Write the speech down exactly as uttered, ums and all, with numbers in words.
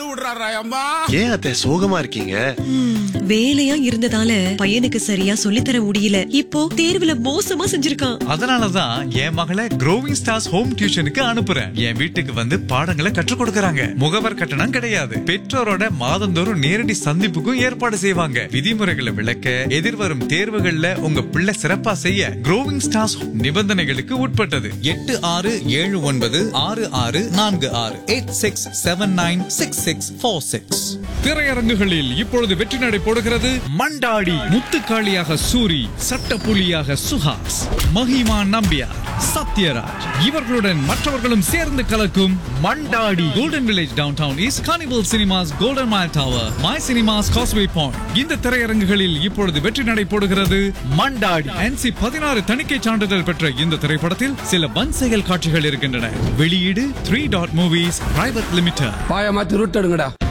விடுறாரா அம்மா? ஏன் அத்தை சோகமா இருக்கீங்க? வேலையா இருந்ததால பையனுக்கு சரியா சொல்லித்தர முடியல. இப்போ தேர்வுல மோசமா செஞ்சிருக்கான். அதனாலதான் என் மகளை க்ரோவிங் ஸ்டார்ஸ் ஹோம் டியூஷனுக்கு அனுப்புறேன். என் வீட்டுக்கு வந்து பாடங்களை கற்றுக் கொடுக்கறாங்க. முகவர் கட்டணம் கிடையாது. பெற்றோரோட மாதந்தோறும் நேரடி சந்திப்புக்கும் ஏற்பாடு செய்வாங்க. விதிமுறைகளை விளக்க, எதிர்வரும் தேர்வுகள்ல உங்க பிள்ளை சிறப்பா செய்ய க்ரோவிங் ஸ்டார்ஸ் நிபந்தனைகளுக்கு உட்பட்டது. எட்டு ஆறு ஏழு ஒன்பது ஆறு ஆறு நான்கு ஆறு eight six seven nine six six four six. திரையரங்குகளில் இப்பொழுது வெற்றி நடை போடுகிறது மண்டாடி. முத்துக்காளியாக சூரி, சட்டப்புலியாக சுஹாஸ், மஹிமா நம்பியார், சத்யராஜ் இவர்களுடன் மற்றவர்களும் சேர்ந்து கலக்கும் Mandaadi. Golden village down down east, carnival cinemas golden mile tower, my cinemas causeway point. இந்த திரையரங்குகளில் இப்பொழுது வெற்றி நடை போடுகிறது மண்டாடி. என்சி பதினாறு தணிக்கை சான்றிதழ் பெற்ற இந்த திரைப்படத்தில் சில வன்செயல் காட்சிகள் இருக்கின்றன. வெளியீடு three dot movies private limited. பாய மாத்தி ரூட் எடுங்கடா.